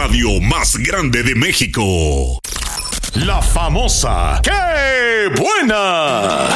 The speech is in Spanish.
radio más grande de México. La famosa ¡Qué buena!